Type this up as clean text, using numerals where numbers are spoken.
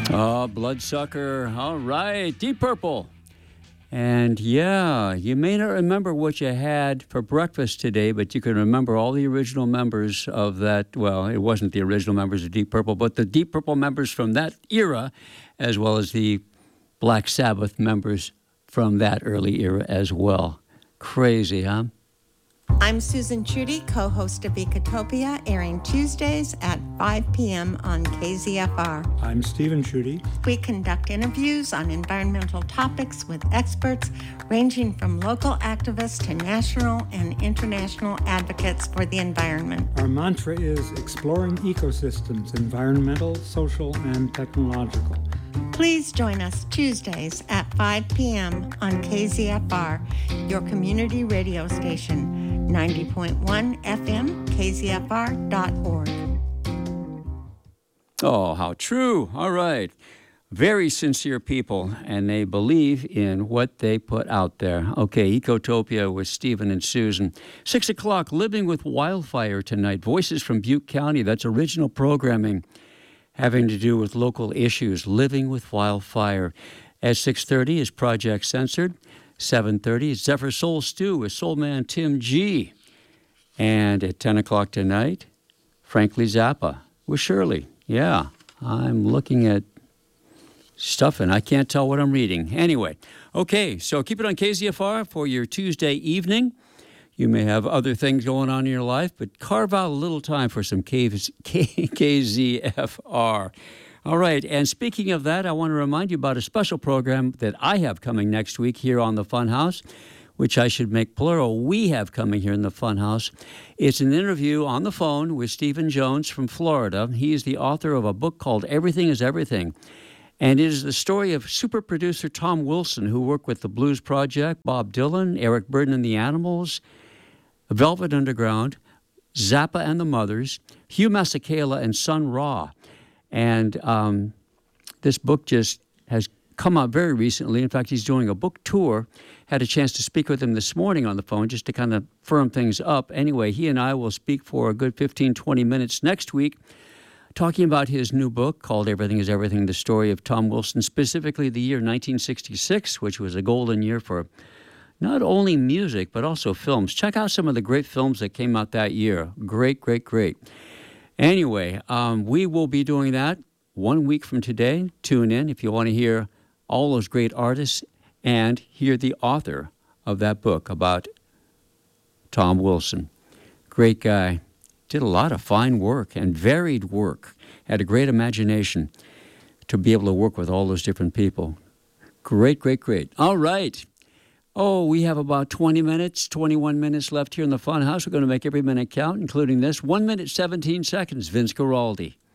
Bloodsucker. All right. Deep Purple. And yeah, you may not remember what you had for breakfast today, but you can remember all the original members of that. Well, it wasn't the original members of Deep Purple, but the Deep Purple members from that era, as well as the Black Sabbath members from that early era as well. Crazy, huh? I'm Susan Chudy, co-host of Ecotopia, airing Tuesdays at 5 p.m. on KZFR. I'm Stephen Chudy. We conduct interviews on environmental topics with experts ranging from local activists to national and international advocates for the environment. Our mantra is exploring ecosystems, environmental, social, and technological. Please join us Tuesdays at 5 p.m. on KZFR, your community radio station. 90.1 FM, kzfr.org. Oh, how true. All right. Very sincere people, and they believe in what they put out there. Okay, Ecotopia with Stephen and Susan. 6 o'clock, Living with Wildfire tonight. Voices from Butte County. That's original programming having to do with local issues. Living with Wildfire. At 6:30 is Project Censored. 7:30 is Zephyr Soul Stew with Soul Man Tim G. And at 10 o'clock tonight, Frankly Zappa with Shirley. Yeah, I'm looking at stuff and I can't tell what I'm reading. Anyway, okay, so keep it on KZFR for your Tuesday evening. You may have other things going on in your life, but carve out a little time for some KZFR. All right, and speaking of that, I want to remind you about a special program that I have coming next week here on the Funhouse, which I should make plural. We have coming here in the Funhouse. It's an interview on the phone with Stephen Jones from Florida. He is the author of a book called Everything is Everything, and it is the story of super producer Tom Wilson, who worked with the Blues Project, Bob Dylan, Eric Burdon and the Animals, Velvet Underground, Zappa and the Mothers, Hugh Masekela, and Sun Ra. And this book just has come out very recently. In fact, he's doing a book tour. Had a chance to speak with him this morning on the phone just to kind of firm things up. Anyway, he and I will speak for a good 15, 20 minutes next week talking about his new book called Everything is Everything, the story of Tom Wilson, specifically the year 1966, which was a golden year for not only music but also films. Check out some of the great films that came out that year. Great, great, great. Anyway, we will be doing that 1 week from today. Tune in if you want to hear all those great artists and hear the author of that book about Tom Wilson. Great guy. Did a lot of fine work and varied work. Had a great imagination to be able to work with all those different people. Great, great, great. All right. Oh, we have about 20 minutes, 21 minutes left here in the Funhouse. We're going to make every minute count, including this. 1 minute, 17 seconds, Vince Guaraldi.